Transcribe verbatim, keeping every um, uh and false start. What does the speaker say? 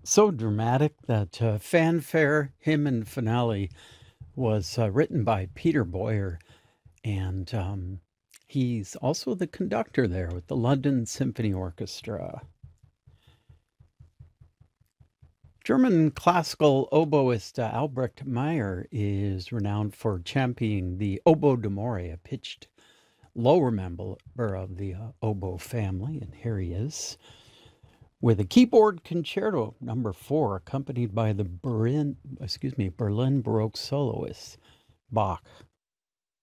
So dramatic that uh, fanfare, hymn, and finale was uh, written by Peter Boyer, and um, he's also the conductor there with the London Symphony Orchestra. German classical oboist uh, Albrecht Meyer is renowned for championing the oboe d'amore, a pitched lower member of the uh, oboe family, and here he is with a keyboard concerto number four, accompanied by the Berlin, excuse me, Berlin Baroque soloist Bach.